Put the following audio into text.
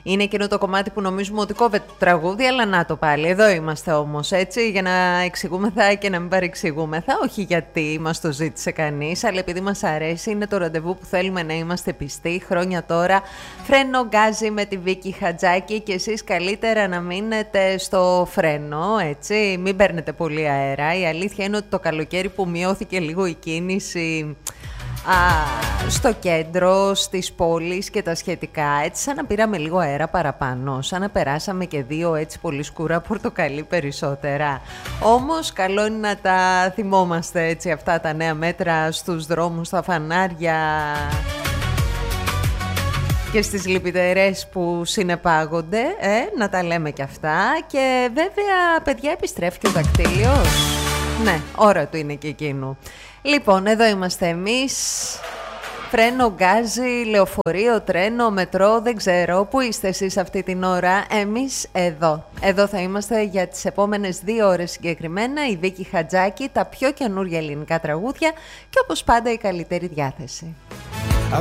Είναι εκείνο το κομμάτι που νομίζουμε ότι κόβεται το τραγούδι, αλλά να το πάλι. Εδώ είμαστε όμως, έτσι, για να εξηγούμεθα και να μην παρεξηγούμεθα. Όχι γιατί μας το ζήτησε κανείς, αλλά επειδή μας αρέσει. Είναι το ραντεβού που θέλουμε να είμαστε πιστοί. Χρόνια τώρα, φρένο γκάζι με τη Βίκη Χατζάκη. Και εσείς καλύτερα να μείνετε στο φρένο, έτσι. Μην παίρνετε πολύ αέρα. Η αλήθεια είναι ότι το καλοκαίρι που μειώθηκε λίγο η κίνηση στο κέντρο, στις πόλεις και τα σχετικά, έτσι σαν να πήραμε λίγο αέρα παραπάνω, σαν να περάσαμε και δύο έτσι πολύ σκούρα πορτοκαλί περισσότερα. Όμως καλό είναι να τα θυμόμαστε έτσι αυτά τα νέα μέτρα στους δρόμους, στα φανάρια και στις λυπητερές που συνεπάγονται, να τα λέμε και αυτά. Και βέβαια παιδιά επιστρέφει και ο δακτύλιος. Ναι, ώρα του είναι και εκείνου. Λοιπόν, εδώ είμαστε εμείς. Φρένο, γκάζι, λεωφορείο, τρένο, μετρό, δεν ξέρω. Πού είστε εσείς αυτή την ώρα? Εμείς εδώ. Εδώ θα είμαστε για τις επόμενες 2 ώρες συγκεκριμένα. Η Βίκη Χατζάκη, τα πιο καινούργια ελληνικά τραγούδια και όπως πάντα η καλύτερη διάθεση.